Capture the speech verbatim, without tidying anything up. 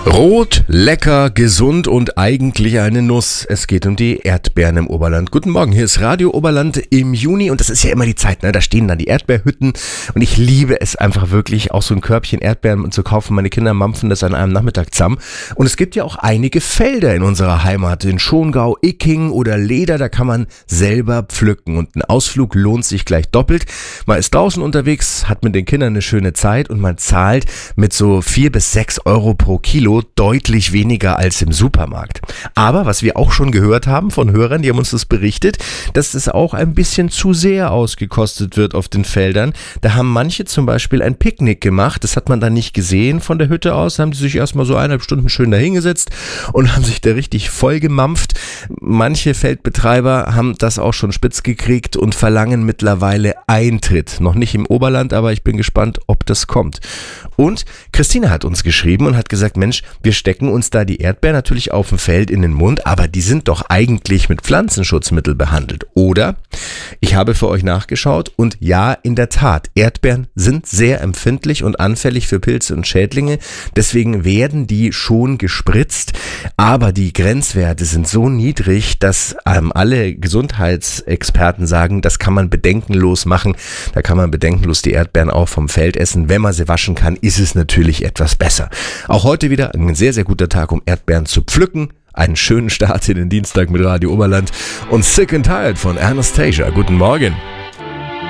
Rot, lecker, gesund und eigentlich eine Nuss. Es geht um die Erdbeeren im Oberland. Guten Morgen, hier ist Radio Oberland im Juni und das ist ja immer die Zeit, ne? Da stehen dann die Erdbeerhütten und ich liebe es einfach wirklich, auch so ein Körbchen Erdbeeren zu kaufen. Meine Kinder mampfen das an einem Nachmittag zusammen. Und es gibt ja auch einige Felder in unserer Heimat, in Schongau, Icking oder Leder, da kann man selber pflücken und ein Ausflug lohnt sich gleich doppelt. Man ist draußen unterwegs, hat mit den Kindern eine schöne Zeit und man zahlt mit so vier bis sechs Euro pro Kilo deutlich weniger als im Supermarkt. Aber was wir auch schon gehört haben von Hörern, die haben uns das berichtet, dass es auch ein bisschen zu sehr ausgekostet wird auf den Feldern. Da haben manche zum Beispiel ein Picknick gemacht, das hat man dann nicht gesehen von der Hütte aus, da haben die sich erstmal so eineinhalb Stunden schön dahingesetzt und haben sich da richtig voll gemampft. Manche Feldbetreiber haben das auch schon spitz gekriegt und verlangen mittlerweile Eintritt. Noch nicht im Oberland, aber ich bin gespannt, ob das kommt. Und Christine hat uns geschrieben und hat gesagt, Mensch, wir stecken uns da die Erdbeeren natürlich auf dem Feld in den Mund, aber die sind doch eigentlich mit Pflanzenschutzmittel behandelt, oder? Ich habe für euch nachgeschaut und ja, in der Tat, Erdbeeren sind sehr empfindlich und anfällig für Pilze und Schädlinge, deswegen werden die schon gespritzt, aber die Grenzwerte sind so niedrig, dass ähm, alle Gesundheitsexperten sagen, das kann man bedenkenlos machen, da kann man bedenkenlos die Erdbeeren auch vom Feld essen, wenn man sie waschen kann, ist es natürlich etwas besser. Auch heute wieder ein sehr, sehr guter Tag, um Erdbeeren zu pflücken. Einen schönen Start in den Dienstag mit Radio Oberland und Sick and Tired von Anastasia. Guten Morgen.